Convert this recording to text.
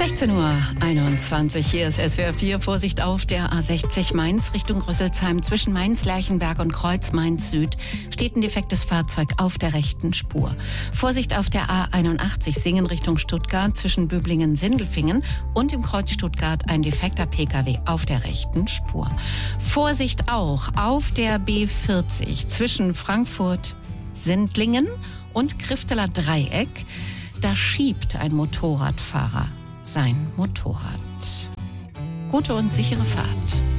16:21 Uhr, hier ist SWR 4. Vorsicht auf der A60 Mainz Richtung Rüsselsheim. Zwischen Mainz-Lerchenberg und Kreuz Mainz-Süd steht ein defektes Fahrzeug auf der rechten Spur. Vorsicht auf der A81 Singen Richtung Stuttgart. Zwischen Böblingen-Sindelfingen und im Kreuz Stuttgart ein defekter Pkw auf der rechten Spur. Vorsicht auch auf der B40 zwischen Frankfurt-Sindlingen und Krifteler Dreieck. Da schiebt ein Motorradfahrer sein Motorrad. Gute und sichere Fahrt.